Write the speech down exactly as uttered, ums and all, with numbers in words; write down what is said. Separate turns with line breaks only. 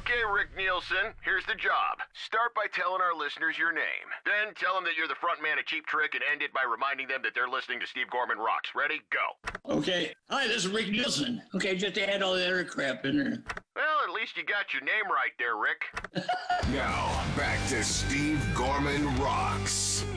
Okay, Rick Nielsen, here's the job. Start by telling our listeners your name. Then tell them that you're the front man of Cheap Trick and end it by reminding them that they're listening to Steve Gorman Rocks. Ready? Go.
Okay. Hi, this is Rick Nielsen. Okay, just add all the other crap in there.
Well, at least you got your name right there, Rick.
Now, back to Steve Gorman Rocks.